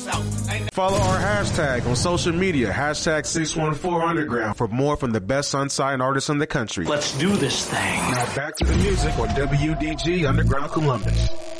Follow our hashtag on social media, hashtag 614 Underground, for more from the best unsigned artists in the country. Let's do this thing. Now back to the music on WDG Underground Columbus.